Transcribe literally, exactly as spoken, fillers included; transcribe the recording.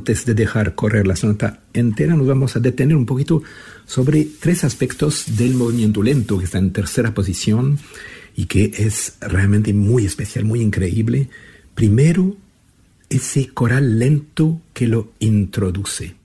antes de dejar correr la sonata entera, nos vamos a detener un poquito sobre tres aspectos del movimiento lento que está en tercera posición y que es realmente muy especial, muy increíble. Primero, ese coral lento que lo introduce.